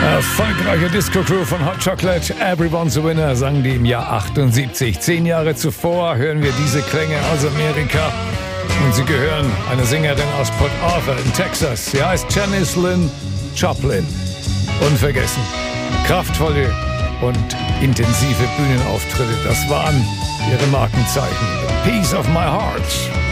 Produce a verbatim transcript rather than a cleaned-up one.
Erfolgreiche Disco-Crew von Hot Chocolate, Everyone's a Winner, sang die im Jahr achtundsiebzig. Zehn Jahre zuvor hören wir diese Klänge aus Amerika. Und sie gehören einer Sängerin aus Port Arthur in Texas. Sie heißt Janis Lyn Joplin. Unvergessen. Kraftvolle und intensive Bühnenauftritte, das waren ihre Markenzeichen. The Piece of My Heart.